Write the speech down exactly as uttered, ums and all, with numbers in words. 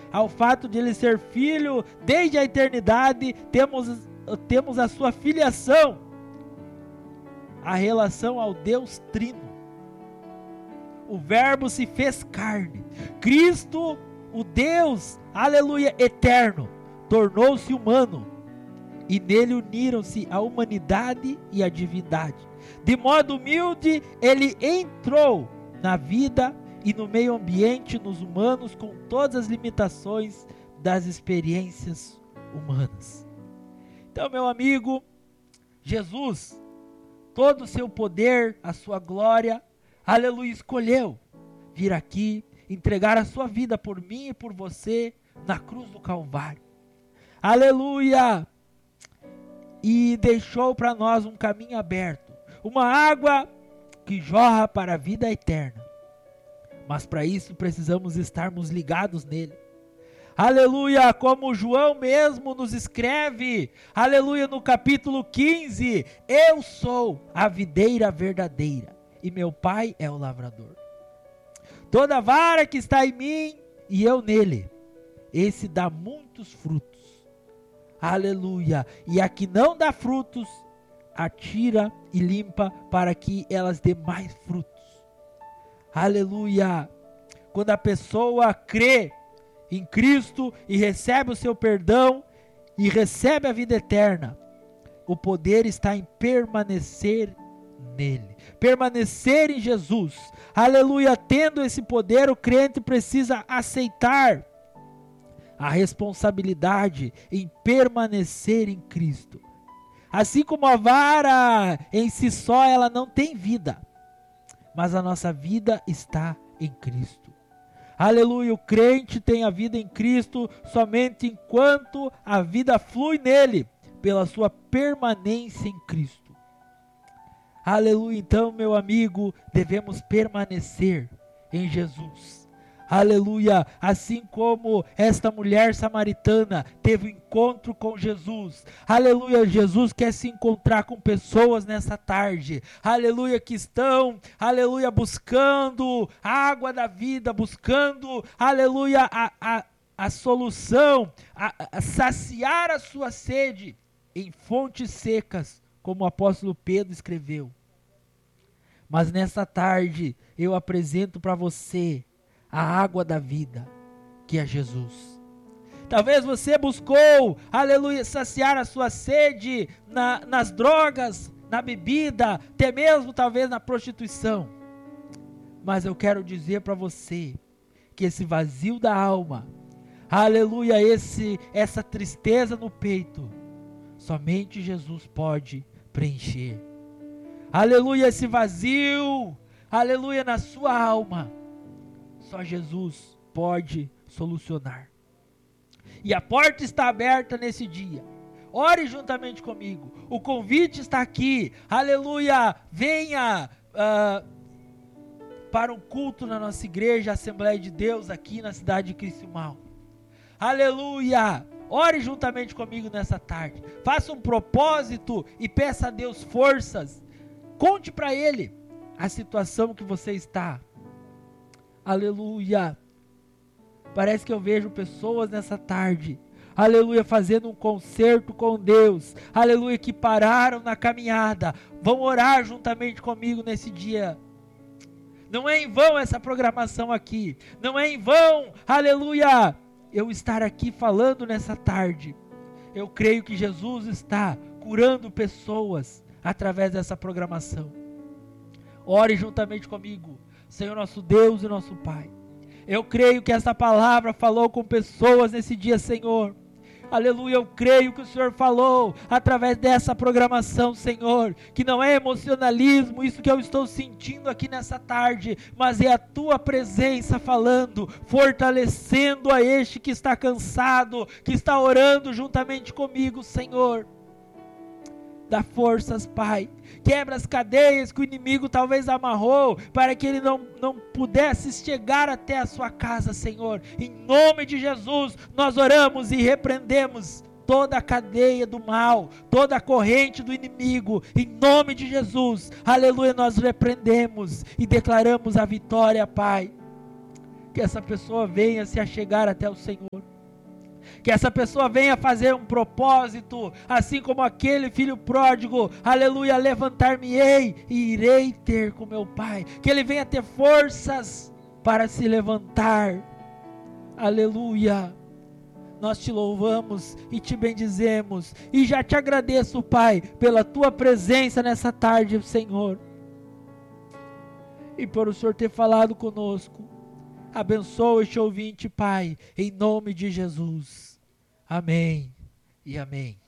ao fato de ele ser filho desde a eternidade, temos, temos a sua filiação, a relação ao Deus Trino. O Verbo se fez carne. Cristo, o Deus, aleluia, eterno, tornou-se humano. E nele uniram-se a humanidade e a divindade. De modo humilde, ele entrou na vida e no meio ambiente, nos humanos, com todas as limitações das experiências humanas. Então, meu amigo, Jesus, todo o seu poder, a sua glória, aleluia, escolheu vir aqui, entregar a sua vida por mim e por você na cruz do Calvário. Aleluia! E deixou para nós um caminho aberto, uma água que jorra para a vida eterna. Mas para isso precisamos estarmos ligados nele. Aleluia, como João mesmo nos escreve, aleluia, no capítulo quinze, eu sou a videira verdadeira e meu pai é o lavrador. Toda vara que está em mim e eu nele, esse dá muitos frutos. Aleluia, e a que não dá frutos, atira e limpa para que elas dê mais frutos. Aleluia, quando a pessoa crê em Cristo e recebe o seu perdão e recebe a vida eterna, o poder está em permanecer nele, permanecer em Jesus. Aleluia, tendo esse poder, o crente precisa aceitar a responsabilidade em permanecer em Cristo. Assim como a vara em si só, ela não tem vida, mas a nossa vida está em Cristo. Aleluia, o crente tem a vida em Cristo somente enquanto a vida flui nele, pela sua permanência em Cristo. Aleluia, então, meu amigo, devemos permanecer em Jesus. Aleluia, assim como esta mulher samaritana teve um encontro com Jesus. Aleluia, Jesus quer se encontrar com pessoas nessa tarde. Aleluia, que estão, aleluia, buscando a água da vida, buscando, aleluia, a, a, a solução, a, a saciar a sua sede em fontes secas, como o apóstolo Pedro escreveu. Mas nessa tarde eu apresento para você a água da vida, que é Jesus. Talvez você buscou, aleluia, saciar a sua sede na, nas drogas, na bebida, até mesmo talvez na prostituição. Mas eu quero dizer para você que esse vazio da alma, aleluia, esse, essa tristeza no peito, somente Jesus pode preencher. Aleluia, esse vazio, aleluia, na sua alma, só Jesus pode solucionar. E a porta está aberta nesse dia. Ore juntamente comigo. O convite está aqui. Aleluia. Venha uh, para um culto na nossa igreja, Assembleia de Deus, aqui na cidade de Criciúmal. Aleluia. Ore juntamente comigo nessa tarde. Faça um propósito e peça a Deus forças. Conte para Ele a situação que você está. Aleluia. Parece que eu vejo pessoas nessa tarde, aleluia, fazendo um concerto com Deus, aleluia, que pararam na caminhada, vão orar juntamente comigo nesse dia. Não é em vão essa programação aqui, não é em vão, aleluia, eu estar aqui falando nessa tarde. Eu creio que Jesus está curando pessoas através dessa programação. Ore juntamente comigo. Senhor nosso Deus e nosso Pai, eu creio que essa palavra falou com pessoas nesse dia, Senhor. Aleluia, eu creio que o Senhor falou através dessa programação, Senhor, que não é emocionalismo, isso que eu estou sentindo aqui nessa tarde, mas é a Tua presença falando, fortalecendo a este que está cansado, que está orando juntamente comigo, Senhor. Dá forças, Pai. Quebra as cadeias que o inimigo talvez amarrou, para que ele não, não pudesse chegar até a sua casa, Senhor. Em nome de Jesus, nós oramos e repreendemos toda a cadeia do mal, toda a corrente do inimigo. Em nome de Jesus, aleluia, nós repreendemos e declaramos a vitória, Pai. que essa pessoa venha se achegar até o Senhor. Que essa pessoa venha fazer um propósito, assim como aquele filho pródigo, aleluia, levantar-me-ei e irei ter com meu pai. Que ele venha ter forças para se levantar, aleluia. Nós te louvamos e te bendizemos, e já te agradeço, Pai, pela tua presença nessa tarde, Senhor, e por o Senhor ter falado conosco. Abençoa este ouvinte, Pai, em nome de Jesus. Amém e amém.